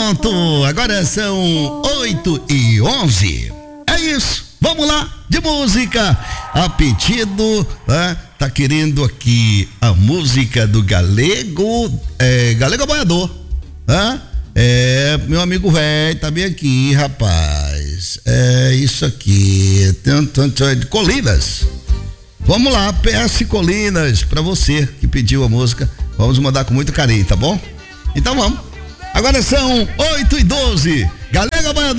ponto. Agora são 8h11. É isso. Vamos lá, de música. A pedido, tá querendo aqui a música do Galego, Galego Boiador, meu amigo velho, tá bem aqui, rapaz. É isso aqui, de Colinas. Vamos lá, PS Colinas, pra você que pediu a música. Vamos mandar com muito carinho, tá bom? Então vamos. Agora são 8h12. Galego Boiador.